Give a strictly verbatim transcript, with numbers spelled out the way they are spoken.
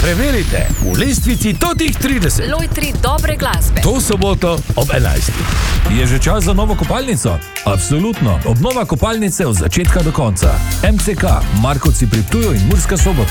Preverite v lestvici totih trideset. Lojtri dobre glasbe. To soboto ob enajstih. Je že čas za novo kopalnico? Absolutno. Obnova kopalnice od začetka do konca. M C K, Markovci pri Ptuju in Murska Sobota.